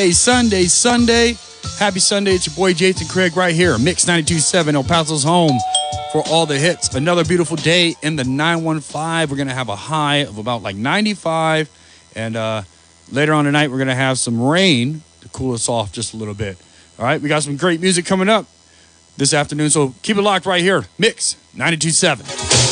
Hey, Sunday. Happy Sunday. It's your boy Jason Craig right here. Mix 92.7, El Paso's home for all the hits. Another beautiful day in the 915. We're going to have a high of about like 95. And later on tonight, we're going to have some rain to cool us off just a little bit. All right, we got some great music coming up this afternoon. So keep it locked right here. Mix 92.7.